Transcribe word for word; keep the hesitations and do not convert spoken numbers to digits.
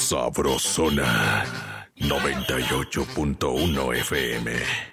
Sabrosona noventa y ocho punto uno F M.